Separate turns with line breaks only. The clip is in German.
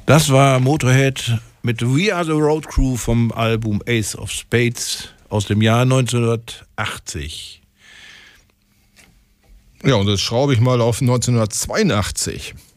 Das war Motorhead mit We Are the Road Crew vom Album Ace of Spades aus dem Jahr 1980.
Ja, und jetzt schraube ich mal auf 1982.